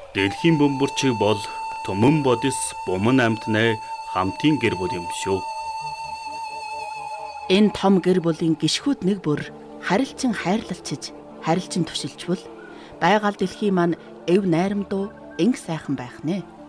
Дэлхийн бөмбөрчиг бол Түмэн бодис Буман амьтнаа хамтын гэр бүл юм шүү. Энэ том гэр бүлийн гишгүүд нэг бүр харилцан хайрлалцж, харилцан түшилжвал байгаль дэлхий маань эв найрамдуу, инг сайхан байх нэ.